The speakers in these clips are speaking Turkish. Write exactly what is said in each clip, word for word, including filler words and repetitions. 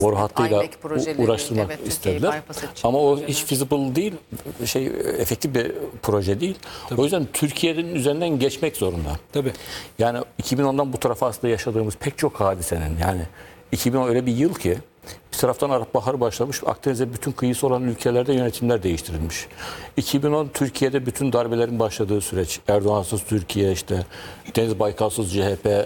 boru hattıyla projeleri, uğraştırmak evet, istediler. Ama o hiç feasible değil, şey efektif bir proje değil. Tabii. O yüzden Türkiye'nin üzerinden geçmek zorunda. Tabii. Yani iki bin ondan bu tarafa aslında yaşadığımız pek çok hadisenin, yani iki bin on öyle bir yıl ki bir taraftan Arap Baharı başlamış, Akdeniz'e bütün kıyısı olan ülkelerde yönetimler değiştirilmiş. iki bin on Türkiye'de bütün darbelerin başladığı süreç. Erdoğan'sız Türkiye, işte Deniz Baykal'sız C H P,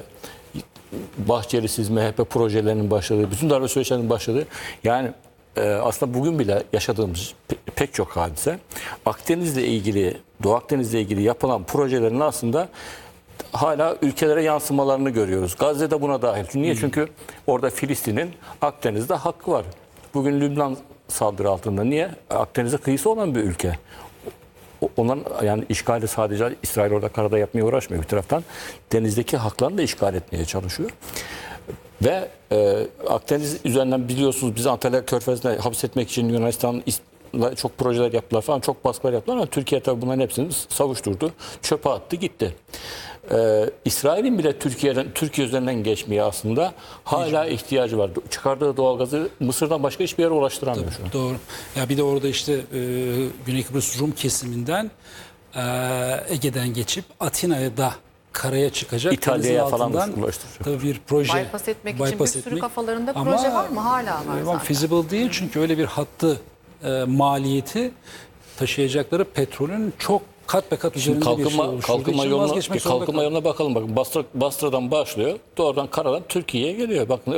Bahçeli'siz M H P projelerinin başladığı, bütün darbe süreçlerinin başladığı. Yani e, aslında bugün bile yaşadığımız pe pek çok hadise Akdeniz'le ilgili, Doğu Akdeniz'le ilgili yapılan projelerin aslında hala ülkelere yansımalarını görüyoruz. Gazze'de buna dahil. Niye? Hmm. Çünkü orada Filistin'in Akdeniz'de hakkı var. Bugün Lübnan saldırı altında. Niye? Akdeniz'e kıyısı olan bir ülke. Onların yani işgali sadece İsrail orada karada yapmaya uğraşmıyor. Bir taraftan denizdeki haklarını da işgal etmeye çalışıyor. Ve e, Akdeniz üzerinden biliyorsunuz biz Antalya Körfezi'ne hapsetmek için Yunanistan'la çok projeler yaptılar falan, çok baskılar yaptılar ama Türkiye tabii bunların hepsini savuşturdu. Çöpe attı gitti. Ee, İsrail'in bile Türkiye'den Türkiye üzerinden geçmeye aslında hala ihtiyacı var. Çıkardığı doğalgazı Mısır'dan başka hiçbir yere ulaştıramıyor şu an. Doğru. Ya bir de orada işte e, Güney Kıbrıs Rum kesiminden e, Ege'den geçip Atina'ya da karaya çıkacak. İtalya'ya falan ulaştıracak. Tabii bir proje. Bypass etmek için bypass bir sürü etmek. kafalarında Ama, proje var mı? Hala var ama zaten. feasible değil çünkü öyle bir hattı e, maliyeti taşıyacakları petrolün çok kat be kat üzerinde kalkınma, bir şey oluşturduğu kalkınma için yoluna, vazgeçmek zorunda kalkınma yoluna bakalım. Bakın Basra, Basra'dan başlıyor. Doğrudan karadan Türkiye'ye geliyor. Bakın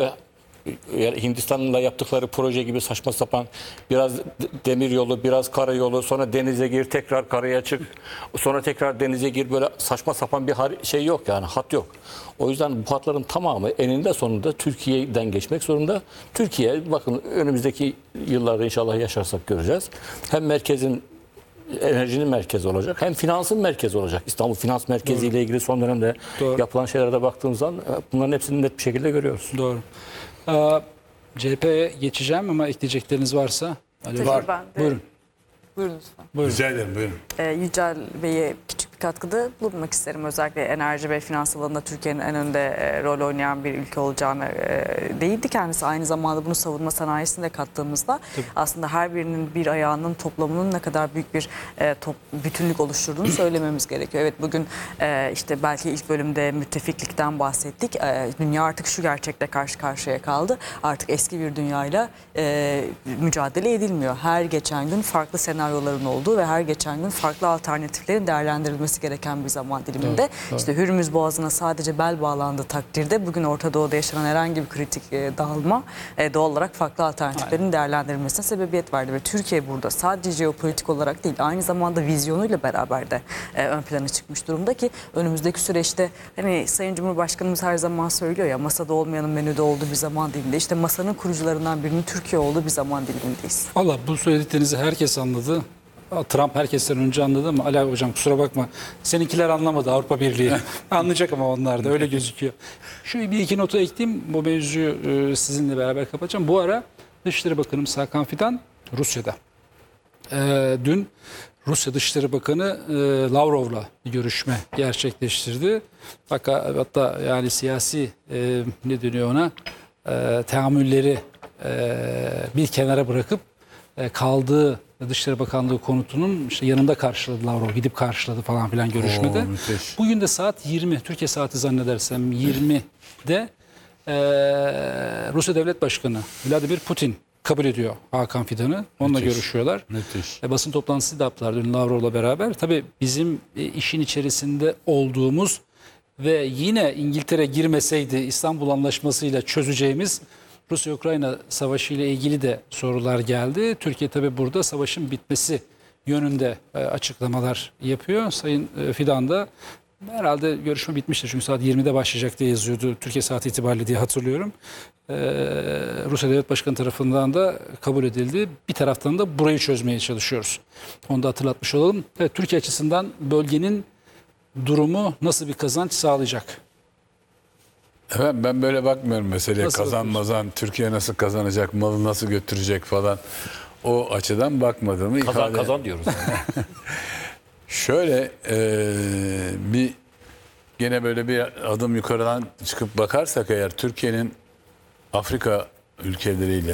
yani Hindistan'la yaptıkları proje gibi saçma sapan biraz demir yolu, biraz karayolu, sonra denize gir, tekrar karaya çık, sonra tekrar denize gir, böyle saçma sapan bir şey yok yani, hat yok. O yüzden bu hatların tamamı eninde sonunda Türkiye'den geçmek zorunda. Türkiye bakın önümüzdeki yıllarda inşallah yaşarsak göreceğiz. Hem merkezin enerjinin merkezi olacak, hem finansın merkezi olacak. İstanbul Finans Merkezi Doğru. ile ilgili son dönemde Doğru. yapılan şeylere baktığımız zaman bunların hepsini net bir şekilde görüyoruz. Doğru. Ee, C H P'ye geçeceğim ama ekleyecekleriniz varsa. Tabii var. Ben de, Buyurun. Buyurun lütfen. Buyurun. Rica ederim, buyurun. Ee, Yücel Bey'e küçük bir katkıda bulunmak isterim. Özellikle enerji ve finans alanında Türkiye'nin en önde e, rol oynayan bir ülke olacağını e, değildi kendisi. Aynı zamanda bunu savunma sanayisine de kattığımızda Tabii. aslında her birinin bir ayağının toplamının ne kadar büyük bir e, top, bütünlük oluşturduğunu söylememiz gerekiyor. Evet bugün e, işte belki ilk bölümde müttefiklikten bahsettik. E, dünya artık şu gerçekle karşı karşıya kaldı. Artık eski bir dünyayla e, mücadele edilmiyor. Her geçen gün farklı senaryoların olduğu ve her geçen gün farklı alternatiflerin değerlendirilmesi gereken bir zaman diliminde. Doğru, doğru. İşte Hürmüz Boğazı'na sadece bel bağlandığı takdirde bugün Orta Doğu'da yaşanan herhangi bir kritik e, dağılma e, doğal olarak farklı alternatiflerin Aynen. değerlendirilmesine sebebiyet verdi ve Türkiye burada sadece jeopolitik olarak değil aynı zamanda vizyonuyla beraber de e, ön plana çıkmış durumda ki önümüzdeki süreçte hani Sayın Cumhurbaşkanımız her zaman söylüyor ya masada olmayanın menüde olduğu bir zaman diliminde işte masanın kurucularından birinin Türkiye olduğu bir zaman dilimindeyiz. Valla bu söylediklerinizi herkes anladı. Trump herkesten önce anladı ama Ali hocam kusura bakma seninkiler anlamadı Avrupa Birliği. Anlayacak ama onlar da öyle gözüküyor. Şu bir iki notu ekleyeyim bu mevzuyu e, sizinle beraber kapatacağım. Bu ara Dışişleri Bakanımız Hakan Fidan Rusya'da. E, dün Rusya Dışişleri Bakanı e, Lavrov'la bir görüşme gerçekleştirdi. Hatta, hatta yani siyasi e, ne deniyor ona e, teamülleri e, bir kenara bırakıp e, kaldığı Dışişleri Bakanlığı konutunun işte yanında karşıladı Lavrov, gidip karşıladı falan filan görüşmede. Oo, bugün de saat yirmi, Türkiye saati zannedersem yirmide e, Rusya Devlet Başkanı Vladimir Putin kabul ediyor Hakan Fidan'ı. Onunla müthiş. görüşüyorlar. Müthiş. E, basın toplantısı da yaptılar dün Lavrov'la beraber. Tabii bizim e, işin içerisinde olduğumuz ve yine İngiltere girmeseydi İstanbul Anlaşması'yla çözeceğimiz Rusya-Ukrayna savaşı ile ilgili de sorular geldi. Türkiye tabii burada savaşın bitmesi yönünde açıklamalar yapıyor. Sayın Fidan da herhalde görüşme bitmiştir çünkü saat yirmide başlayacak diye yazıyordu Türkiye saati itibariyle diye hatırlıyorum. Ee, Rusya Devlet Başkanı tarafından da kabul edildi. Bir taraftan da burayı çözmeye çalışıyoruz. Onu da hatırlatmış olalım. Evet, Türkiye açısından bölgenin durumu nasıl bir kazanç sağlayacak? Evet, ben böyle bakmıyorum meseleye. Kazanmazan, Türkiye nasıl kazanacak, malı nasıl götürecek falan. O açıdan bakmadığımı kazan, ifade... Kazan diyoruz. Yani. Şöyle e, bir gene böyle bir adım yukarıdan çıkıp bakarsak eğer Türkiye'nin Afrika ülkeleriyle